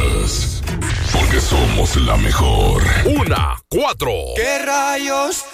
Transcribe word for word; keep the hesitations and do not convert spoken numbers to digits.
escuchas. Porque somos la mejor. Una, cuatro. ¿Qué rayos